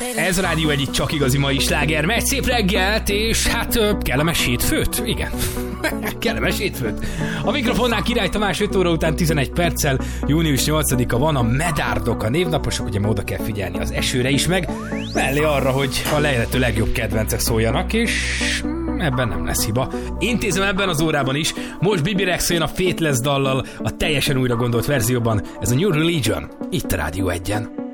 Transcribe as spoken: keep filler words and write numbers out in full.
Ez a Rádió egyik csak igazi mai sláger. Megy, szép reggelt, és hát kellemes hétfőt. Igen, kellemes hétfőt. A mikrofonnál Király Tamás, öt óra után tizenegy perccel, június nyolcadika van, a medárdok, a névnaposok, ugye ma oda kell figyelni az esőre is, meg mellé arra, hogy a lehető legjobb kedvencek szóljanak, és ebben nem lesz hiba. Intézem ebben az órában is. Most Bibi Rexha jön a Faithless dallal, a teljesen újra gondolt verzióban. Ez a New Religion, itt a Rádió egyen.